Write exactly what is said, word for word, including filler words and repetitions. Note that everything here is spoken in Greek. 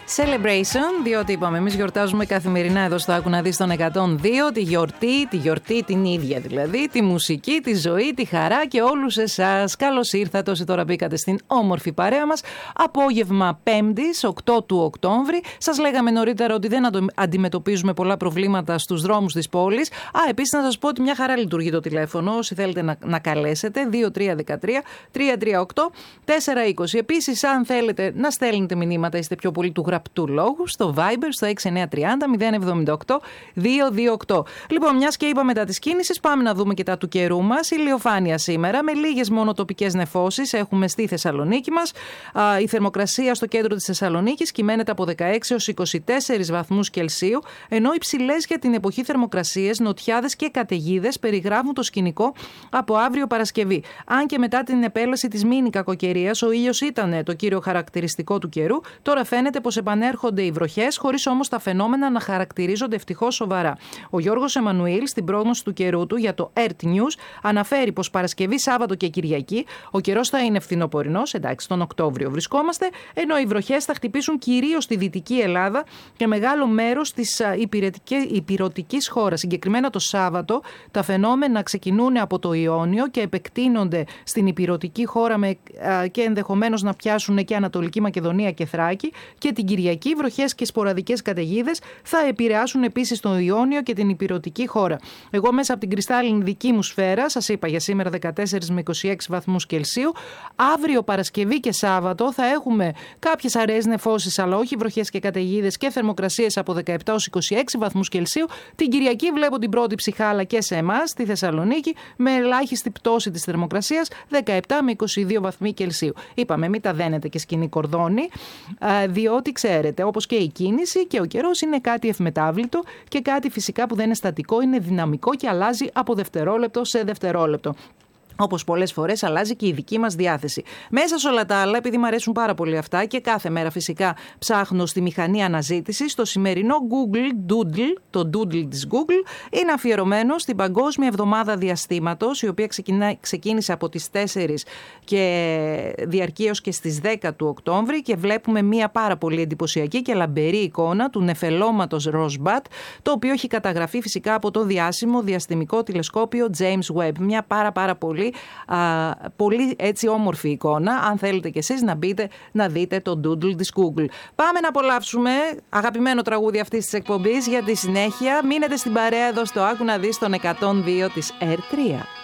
Celebration, διότι είπαμε, εμείς γιορτάζουμε καθημερινά εδώ στο Άκου να δεις τον εκατόν δύο τη γιορτή, τη γιορτή την ίδια δηλαδή, τη μουσική, τη ζωή, τη χαρά και όλους εσάς. Καλώς ήρθατε όσοι τώρα μπήκατε στην όμορφη παρέα μας. Απόγευμα Πέμπτης, οκτώ του Οκτώβρη. Σας λέγαμε νωρίτερα ότι δεν αντιμετωπίζουμε πολλά προβλήματα στους δρόμους της πόλης. Α, επίσης να σας πω ότι μια χαρά λειτουργεί το τηλέφωνο, όσοι θέλετε να, να καλέσετε, δύο τρία ένα τρία τρία τρία οκτώ τέσσερα είκοσι. Επίσης, αν θέλετε να στέλνετε μηνύματα, είστε πιο πολύ του γραπτού λόγου, στο Viber, στο έξι εννιά τρία μηδέν μηδέν εβδομήντα οκτώ δύο δύο οκτώ. Λοιπόν, μιας και είπαμε τα της κίνησης, πάμε να δούμε και τα του καιρού μας. Ηλιοφάνεια σήμερα, με λίγες μόνο τοπικές νεφώσεις έχουμε στη Θεσσαλονίκη μας. Α, η θερμοκρασία στο κέντρο της Θεσσαλονίκης κυμαίνεται από δεκαέξι έως είκοσι τέσσερις βαθμούς Κελσίου, ενώ υψηλές για την εποχή θερμοκρασίες, νοτιάδες και καταιγίδες περιγράφουν το σκηνικό από αύριο Παρασκευή. Αν και μετά την επέλαση της μίνι κακοκαιρίας, ο ήλιος ήταν το κύριο χαρακτηριστικό του καιρού, τώρα φαίνεται πως επανέρχονται οι βροχές, χωρίς όμως τα φαινόμενα να χαρακτηρίζονται ευτυχώς σοβαρά. Ο Γιώργος Εμμανουήλ, στην πρόγνωση του καιρού του για το Earth News, αναφέρει πως Παρασκευή, Σάββατο και Κυριακή ο καιρός θα είναι φθινοπορεινός, εντάξει, τον Οκτώβριο βρισκόμαστε, ενώ οι βροχές θα χτυπήσουν κυρίως στη Δυτική Ελλάδα και μεγάλο μέρος της υπηρετικής χώρας. Συγκεκριμένα το Σάββατο, τα φαινόμενα ξεκινούν από το Ιόνιο και επεκτείνονται στην υπηρετική χώρα με, α, και ενδεχομένως να πιάσουν και Ανατολική Μακεδονία και Θράκη, και την Κυριακή βροχές και σποραδικές καταιγίδες θα επηρεάσουν επίσης τον Ιόνιο και την υπηρετική χώρα. Εγώ μέσα από την κρυστάλλινη δική μου σφαίρα, σας είπα για σήμερα δεκατέσσερα με είκοσι έξι βαθμούς Κελσίου. Αύριο Παρασκευή και Σάββατο θα έχουμε κάποιες αραιές νεφώσεις, αλλά όχι βροχές και καταιγίδες, και θερμοκρασίες από δεκαεπτά έως είκοσι έξι βαθμούς Κελσίου. Την Κυριακή βλέπω την πρώτη ψυχάλα και σε εμάς, στη Θεσσαλονίκη, με ελάχιστη πτώση της θερμοκρασίας, δεκαεπτά με είκοσι δύο βαθμοί Κελσίου. Είπαμε, μην τα δένετε και σκηνή κορδόνι, διότι ξέρετε, όπως και η κίνηση και ο καιρός είναι κάτι ευμετάβλητο και κάτι φυσικά που δεν είναι στατικό, είναι δυναμικό και αλλάζει από δευτερόλεπτο σε δευτερόλεπτο. Όπως πολλές φορές αλλάζει και η δική μας διάθεση. Μέσα σε όλα τα άλλα, επειδή μου αρέσουν πάρα πολύ αυτά και κάθε μέρα φυσικά ψάχνω στη μηχανή αναζήτησης, το σημερινό Google Doodle, το Doodle της Google, είναι αφιερωμένο στην Παγκόσμια Εβδομάδα Διαστήματος, η οποία ξεκινά, ξεκίνησε από τις τέσσερις και διαρκεί έως και στις δέκα του Οκτώβρη, και βλέπουμε μια πάρα πολύ εντυπωσιακή και λαμπερή εικόνα του νεφελώματος Rosbat, το οποίο έχει καταγραφεί φυσικά από το διάσημο διαστημικό τηλεσκόπιο James Webb. Μια πάρα πάρα πολύ Α, πολύ έτσι όμορφη εικόνα. Αν θέλετε κι εσείς να μπείτε να δείτε το Doodle της Google. Πάμε να απολαύσουμε αγαπημένο τραγούδι αυτής της εκπομπής. Για τη συνέχεια μείνετε στην παρέα εδώ στο Άκου να δεις τον εκατόν δύο της Air τρία.